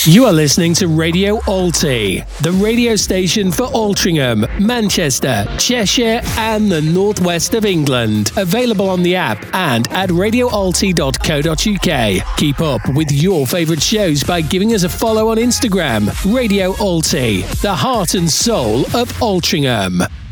You are listening to Radio Alti, the radio station for Altrincham, Manchester, Cheshire and the northwest of England. Available on the app and at radioalti.co.uk. Keep up with your favourite shows by giving us a follow on Instagram. Radio Alti, the heart and soul of Altrincham.